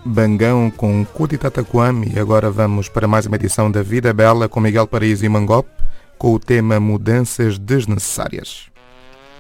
Bangão com Kuti Tataquam e agora vamos para mais uma edição da Vida Bela com Miguel Paraíso e Mangop com o tema Mudanças Desnecessárias.